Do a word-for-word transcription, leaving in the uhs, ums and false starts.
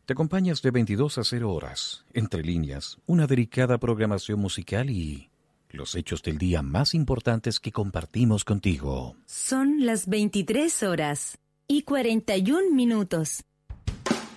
Te acompañas de veintidós a cero horas, entre líneas, una delicada programación musical y los hechos del día más importantes que compartimos contigo. Son las veintitrés horas y cuarenta y un minutos.